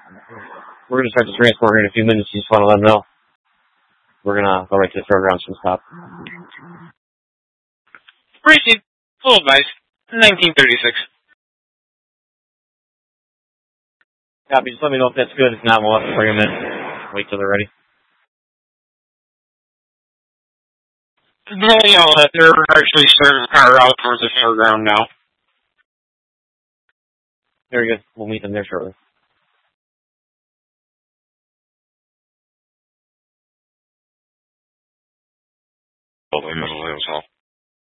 We're going to start the transport here in a few minutes. You just want to let them know. We're going to go right to the fairgrounds from the top. Received. Full advice. 1936. Copy. Just let me know if that's good. If not, we'll have to bring them in. Wait till they're ready. They're actually starting to power out towards the fairground now. Very good. We'll meet them there shortly.